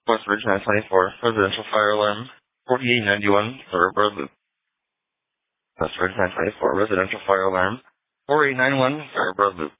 Westbridge 924, residential fire alarm. 4891, Thoroughbred Loop. Westbridge 924, residential fire alarm. 4891, Thoroughbred Loop.